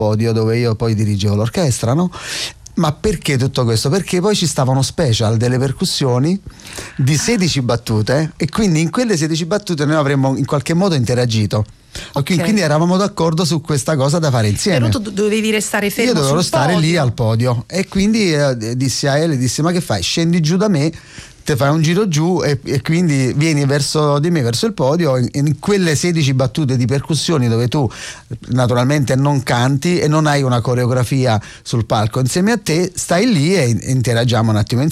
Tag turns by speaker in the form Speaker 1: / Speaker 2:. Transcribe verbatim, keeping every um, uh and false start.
Speaker 1: podio dove io poi dirigevo l'orchestra, no? Ma perché tutto questo? Perché poi ci stavano special delle percussioni di sedici battute e quindi in quelle sedici battute noi avremmo in qualche modo interagito. Okay. Quindi eravamo d'accordo su questa cosa da fare insieme.
Speaker 2: Però tu dovevi restare fermo.
Speaker 1: Io dovevo
Speaker 2: sul
Speaker 1: stare
Speaker 2: podio.
Speaker 1: lì al podio e quindi eh, dissi a ele, dissi ma che fai? Scendi giù da me, te fai un giro giù e, e quindi vieni verso di me, verso il podio, in, in quelle sedici battute di percussioni dove tu naturalmente non canti e non hai una coreografia sul palco insieme a te, stai lì e interagiamo un attimo insieme.